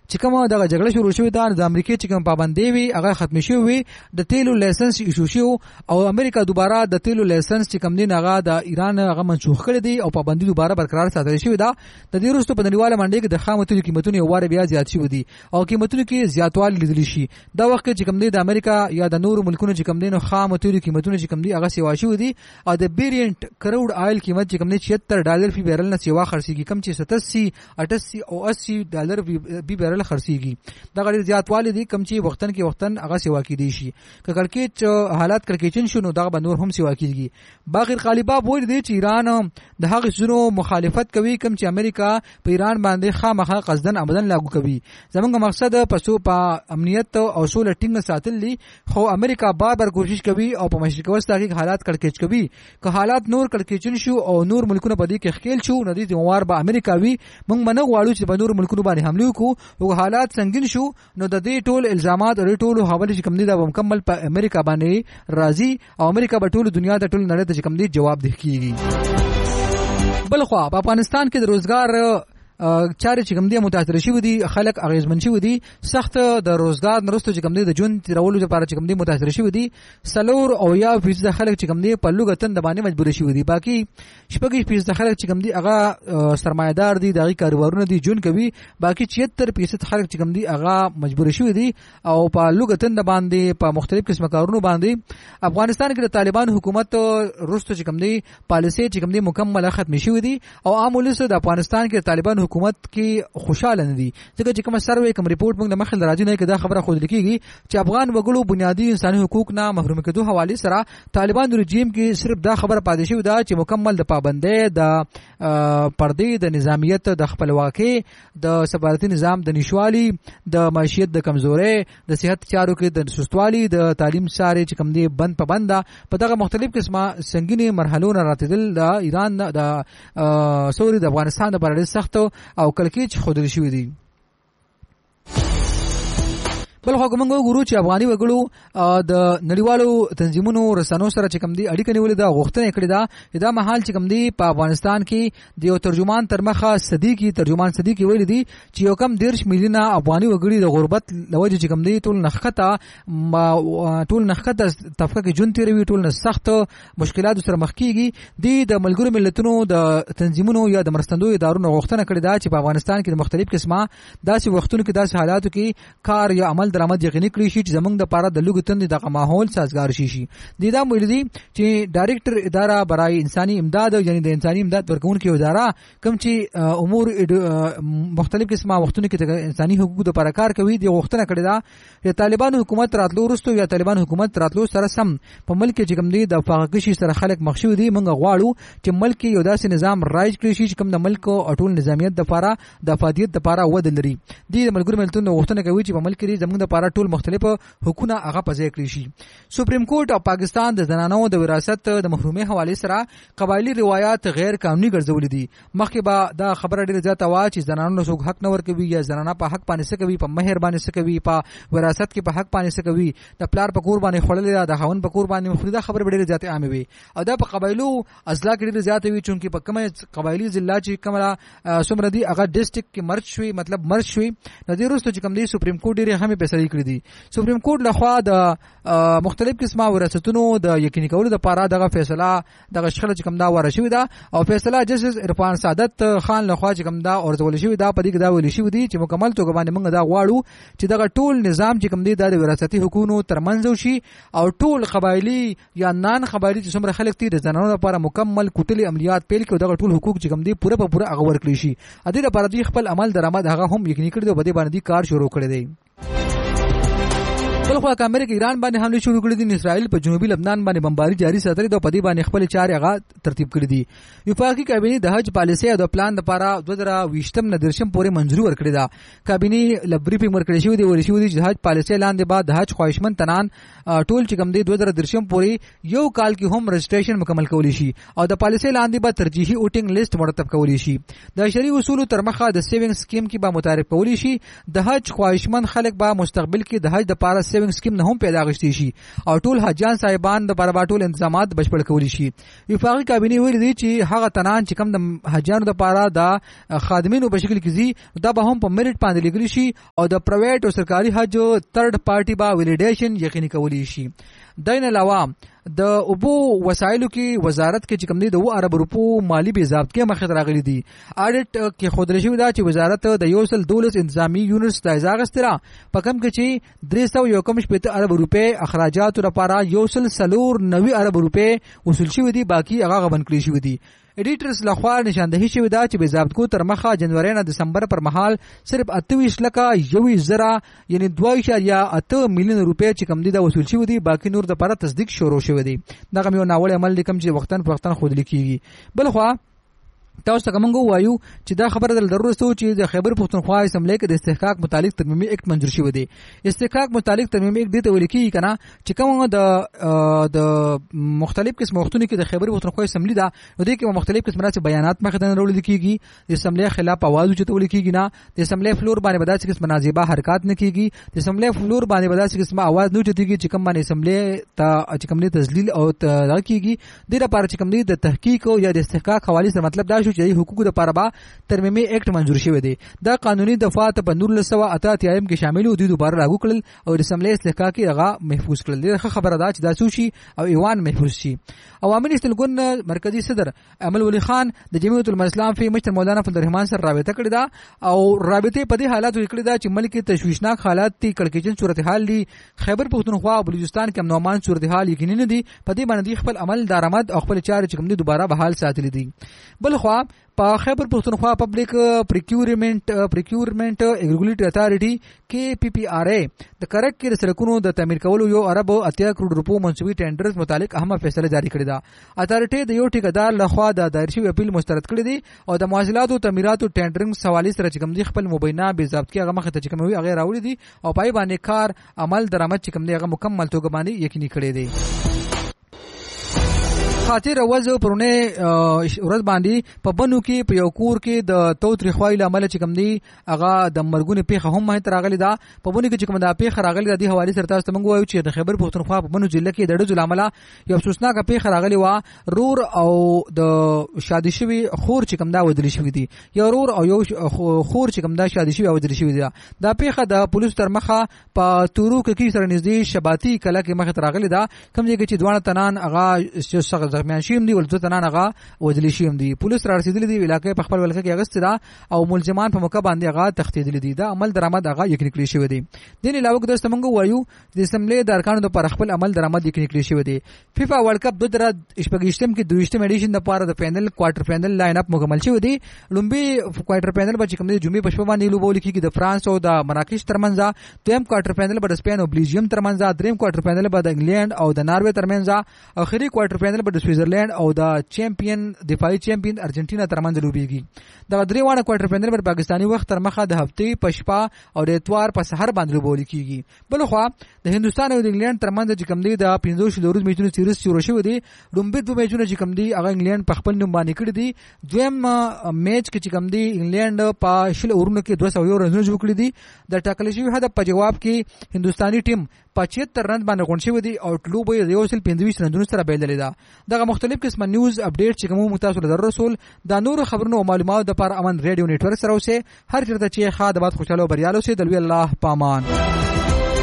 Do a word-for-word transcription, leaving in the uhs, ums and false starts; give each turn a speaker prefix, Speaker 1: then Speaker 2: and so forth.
Speaker 1: چې کومه دغه جګړه شروع شوې ده د امریکای چې کوم پابندي وي هغه ختم شوی وي د تیلو لایسنس ایشو شو او امریکا دوباره د تیلو لایسنس چې کوم دین هغه د ایران هغه منسوخ کړی دی او پابندي دوباره برقرار ساتل شوی ده د دې وروسته په نړیواله منډه کې د خامو تیلو قیمتونه یو واره بیا زیات شوي دي او قیمتونه کې زیاتوالی لیدل شي دا وخت چې کوم دی د امریکا یا د نورو ملکونو چې کوم دین خامو تیلو قیمتونه چې کوم دی هغه سیوا شوي دي او د بیرینټ کروډ آیل قیمت چې کوم دی چھہتر ډالر فی بیرل نه سیوا خرڅيږي کم چې ستاسي اٹھاسی او اسی ډالر فی بیرل خرڅيږي دا غیر زیاتوالی دي کم چې وختن کې وختن هغه سیوا کیدي شي که کړکېچ حالات کړکېچن شنو دا بنور هم سیوا کیږي باقر غالبا وایي دی چې ایران د هغه شنو مخالفت کوي کم چې امریکا په ایران باندې خامخا قصدن عمدن لاگو کوي زمونږ مقصد پسو په امنیت او اصول ټینګ ساتل دي خو امریکا بار بار کوشش کوي او په مشرق وسط کې حالات کړکېچ کوي که حالات نور کړکېچن شو او نور ملکونه په دې کې خېل شو نو دې موار به امریکا وي موږ منه غواړو چې په نور ملکونو باندې حمله وکړو او حالات سنگین شو نو د دې ټول الزامات او ټول حواله چې کوم دي دا مکمل په امریکا باندې راضي او امریکا په ټول دنیا د ټول نړۍ ته کوم دي جواب دی کیږي بلخوا په افغانستان کې د روزګار چارې چې کوم دي متاثر شوي دي خلک اغیزمن شوي دي سخت د روزګار نرسته چې کوم دي د جون تیرولو لپاره چې کوم دي متاثر شوي دي سلور او یا فیصد خلک چې کوم دي په لوګتن د باندې مجبور شوي دي باقي شپږ فیصد خلک چې کوم دي هغه سرمایدار دي دغه کاروبارونه دي جون کوي باقي چھہتر فیصد خلک چې کوم دي هغه مجبور شوي دي او په لوګتن د باندې په مختلف قسمه کارونو باندې افغانستان کې د طالبان حکومت رسته چې کوم دي پالیسي چې کوم دي مکمل ختم شوي دي او عام ولس د افغانستان کې طالبان حکومت کې خوشاله نه دي ځکه چې کوم سروې کوم ریپورت موږ د مخل راځي نه کې دا خبره خود لیکيږي چې افغان وګړو بنیادی انساني حقوق نه محروم کېدو حواله سره طالبان رژیم کې صرف دا خبره پاتې شوې ده چې مکمل د پابندۍ د پردې د نظامیت د خپلواکۍ د سفارتي نظام د نشوالي د معیشت د کمزوري د صحت چارو کې د سستوالي د تعلیم ساري چې کوم دي بند پابنده په دغه مختلف قسمه سنگینی مرحلو نه راتدل د ایران د سوري د افغانستان د بلډ سخت او کلکېچ خودل شوی دی بل خو کومه ګورو چې افغاني وګړو د نړیوالو تنظیمونو رسنو سره چې کوم دي اړیکه نیولې ده غوښتنه کړې ده دا مهال چې کوم دي په افغانستان کې د یو ترجمان تر مخه صدیقي ترجمان صدیقي ویل دي چې یو کم ډیر میلیونه افغاني وګړي د غربت لوجه چې کوم دي ټول نخته ټول نخته طبقه کې جون تیروي ټول سخت مشکلات سره مخ کیږي د ملګرو ملتونو د تنظیمونو یا د مرستندوی ادارو غوښتنه کړې ده چې په افغانستان کې د مختلف قسمه داسې وختونو کې داسې حالاتو کې کار یا عمل درآمد یقیني کړی شي چې زمونږ د پاره د لوګتن دغه ماحول سازگار شي شي د دا مولدي چې ډایریکټر اداره برای انساني امداد یعنی د انساني امداد ورکوونکو اداره کوم چې امور مختلف قسمه وختونو کې د انساني حقوقو لپاره کار کوي د غوښتنه کړې ده چې طالبان حکومت راتلو ورستو یا طالبان حکومت راتلو سره سم په ملک کې کوم دي د فاقشي سره خلک مخشو دي موږ غواړو چې ملک یو داسې نظام رایج کړی شي چې کوم د ملک او ټول نظامیت د لپاره د افادیت د لپاره ود لري د ملګرو ملتونو غوښتنه کوي چې په ملک کې زموږ د لپاره ټول مختلف حقوقونه هغه پځای کړی شي سپریم کورټ او پاکستان د زنانو د وراثت د محرومي حواله سره قبایلی روایت غیر قانوني ګرځولې دي مخکې به دا خبره ډیره زیاته وا چې زنانو له څوک حق نه ورکوي یا زنانه په حق باندې څه کوي په مہر باندې څه کوي په وراثت کې په حق باندې څه کوي د پلار په کور باندې خړلې د خاون په کور باندې مخریده خبره ډیره زیاته عامه وي او دا په قبایلو ازلا کې ډیره زیاته وي چې په کومه قبایلی ضلع چې کومه سمره دي هغه ډیسټریکټ کې مرج شوی مطلب مرج شوی د دې وروسته چې کوم دی سپریم کورټ ډیره هم فیصله کړې دي سپریم کورټ لخوا د مختلف قسمه وراثتونو د یقیني کولو لپاره دغه فیصله دغه شخړه چې کوم دا وره شوی دا او فیصله جسټس عرفان سعادت خان لخوا چې کوم دا اورځول شوی دا په دې کې دا ویل شوی دی چې مکمل توګه باندې موږ دا غواړو چې دغه ټول نظام چې کوم دی د وراثتي حقوقو ترمنځ شي او ټول قبایلی یا نان قبایلی چې څومره خلک دي د زنانو لپاره مکمل کوټلي عملیات پیل کړي دغه ټول حقوق چې کوم دی پوره په پوره هغه ورکړي شي ا دې لپاره دی خپل عمل درآمد هغه هم یقیني کړي او په دې باندې کار شروع کړي دی بل خو امریکا ایران باندې حمله شروع کړې دي اسرائیل په جنوبي لبنان باندې بمباري جاری ساتلې د پدی باندې خپل چارې هغه ترتیب کړې دي وفاقي کابینه د حج پالیسي او د پلان لپاره دوه زره ویشتم ندرشم پورې منځوري ورکړې ده کابینه لبري په مرکړې شوې دی ورې شوې دي حج پالیسي لاندې بعد د حج خواهشمن تنان ټول چې کوم دی دوه زره درشم پورې یو کال کې هم رجسټریشن مکمل کولی شي او د پالیسي لاندې بعد ترجیحي ووټینګ لیست مرتب کولی شي د شرعي اصولو تر مخه د سیوینګ سکیم کې به متعارف کولی شي د حج خواهشمن خلک به مستقبل کې د حج د لپاره سیوینګ سکیم نه هم پیدا غشتي شي او ټول حاجیان صاحبان د لپاره ټول انتظامات بشپړ کولی شي. وفاقي کابینه ویل دي چې هغه تنان چې کم د حاجیانو لپاره د خادمینو په شکل کې زی دا به هم په میرټ باندې لګل شي او د پرایویټ او سرکاري حج تھرد پارټي با ویلیډیشن یقیني کولی شي. دین علاوه د اوبو وسایلو کې وزارت کې چې کوم دي د و ارب روپو مالی به ضابطه مخه راغلي دي. اډیټ کې خودري شوی دا چې وزارت د یو سل دولس انتظامی یونټس د ازاغ استرا په کم کې چې درې سوه یو کم شپږ ارب روپے اخراجات لپاره یو سل سلور نوي ارب روپے وصول شوی دي، باقي هغه غبن کړی شوی دي. ایډیټرز لخوا نشاندهی شوی دا چې به ضابطو تر مخه جنوري نه دسمبر پر مهال صرف اته لکه یو زره یعنی دوه اشاریه اته میلیون روپے چې کم دي دا وصول شوی دي، باقي نور د لپاره تصدیق شروع شوی دی. دغه یو ناوړ عمل کوم چې وختن په وختن خود لیکيږي. بل خو تاسو ته کومه وایو چې دا خبره د ضرورت سو چې د خیبر پختونخوا اسمبلی کې د استحقاق متعلق ترمیمي اکټ منظور شوی دی. استحقاق متعلق ترمیمي اکټ ته ویل کیږي کنه چې کومه د د مختلف قسم وختونو کې د خیبر پختونخوا اسمبلی دا نو د کې مختلف قسم راځي بیانات مخه ته وړل کیږي. د اسمبلی خلاف आवाज چې ته ویل کیږي نه، د اسمبلی فلور باندې بداسي قسم نازیبا حرکت نه کیږي، د اسمبلی فلور باندې بداسي قسم आवाज نه چتیږي چې کوم باندې اسمبلی ته چې کوم تذلیل او تغیر کیږي. د لپاره چې کوم د تحقیق او یا د استحقاق حواله سره مطلب دا شو چې حقوقو د لپاره با ترمیمي اکټ منظور شوی دی. دا قانوني دفعه په نولس سوه اته اتیا کې شامل و، دوی دوباره لاګو کړل او د اسمبلی استحقاق کې هغه محفوظ کړل. دا خبره ده چې دا سوشي او ایوان محفوظ شي. عوامي استلګون مرکزی صدر امل ولی خان د جمعیت الاسلام فی مشر مولانا فضل الرحمن سره رابطه کړې ده او رابطه په دې حالات وکړې ده چې ملک تشویشناک حالات دي، کړکېچن صورتحال دي، خیبر پختونخوا او بلوچستان کې امن او امان صورتحال یقیني نه دي. په دې باندې خپل عمل درآمد او خپل چارې چې کوم دي دوباره بحال ساتلې دي. بل خو په خیبر پختونخوا پبلک پریکیورمنت پریکیورمنت ایگریګولیټری اتھارټي کې پی پی آر ای د کرک کې د سړکونو د تعمیر کولو یو ارب اتیا کروڑ روپو منسوبي ټینډرز متعلق اهمه فیصله جاری کړې ده. اتھارټي د یو ټیکدار لخوا د دایر شوی اپیل مسترد کړی دی او د مواصلات او تعمیرات او ټینډرینګ سوالي سره چې کوم دي خپل مبینه به ضبط کې هغه مخه ته چې کوم وي هغه راوړي دي او پای باندې کار عمل درآمد چې کوم دی هغه مکمل توګه باندې یقیني کړی دی. خاطر اول پرونه ورځ باندې په بنو کې په یو کور کې د توتری خوایله عمل چې کوم دی هغه د مرګونی پیخه هم مه تراغلی دا په بنو کې چې کوم دا پیخه راغلی د حواله سره تاسو ته موږ وایو چې د خیبر پختونخوا په بنو ضلع کې د ډډو عمله یو افسوسناک پیخه راغلی و. رور او د شادي شوی خور چې کوم دا ودلی شوی دی، یو رور او یو خور چې کوم دا شادي شوی او ودلی شوی دی. دا پیخه د پولیس تر مخه په تورو کې سره نږدې شباتی کله کې مخه تراغلی دا کوم ځای کې چې دوه تنان هغه میان شیم دی ولته تنان هغه وجلی شیم دی. پولیس را رسیدلی دی علاقې په خپل ولکه کې اغست دا او ملزمان په موقع باندې هغه تختیدلی دی. دا عمل درآمد هغه یقیني کړی شوی دی. دین علاوه د ستمنګ وایو د اسمبلی د ارکانو د پر خپل عمل درآمد یقیني کړی شوی دی. فیفا ورلد کپ دوه زره شپږم کې دویشتم ایډیشن د پاره د فائنل کوارټر فائنل لاین اپ مکمل شوی دی. لومبي کوارټر فائنل به کوم دی جمعې په شپه باندې لوبول کیږي د فرانس او د مراکش ترمنځ، دویم کوارټر فائنل به د سپین او بلجیم ترمنځ، دریم کوارټر فائنل به د انګلند او د ناروې ترمنځ، اخري کوارټر فائنل به د سویټزرلند او د چیمپیون دفاعي چیمپیون ارجنټینا ترمنځ لوبيږي. د درې وانه کوارټر فائنل پر پاکستاني وخت تر مخه د هفتې په شپه او د اتوار په سحر باندې لوبول کیږي. بل خو د هندستان او د انګلند ترمنځ چې کوم دی د پنځه شلو ورځې میچونو سیریز شروع شوی دی. لومبي دوه میچونه چې کوم دی هغه انګلند په خپل نوم باندې کړی دي. دویم میچ کې چې کوم دی انګلند په شل اورونو کې دوه سوه رنونه جوړ کړی دي. د ټاکل شوی هدف په جواب کې هندستاني ټیم پچهتر رن باندې غونډ شوی دی او ټلو به یو سل پنځه رنونو سره بیللې ده. دغه مختلف قسمه نیوز اپډیټ چې کوم متاسو در رسول دا نور خبرونو او معلوماتو د پر امن ریډیو نتورک سره اوسه هر چیرته چې خا د باد خوشاله او بریالو سه دلوي الله پامان.